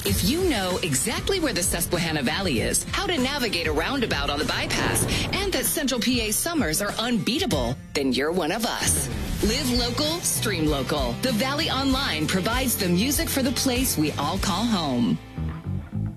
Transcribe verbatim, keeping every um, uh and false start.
If you know exactly where the Susquehanna Valley is, how to navigate a roundabout on the bypass, and that Central P A summers are unbeatable, then you're one of us. Live local, stream local. The Valley Online provides the music for the place we all call home.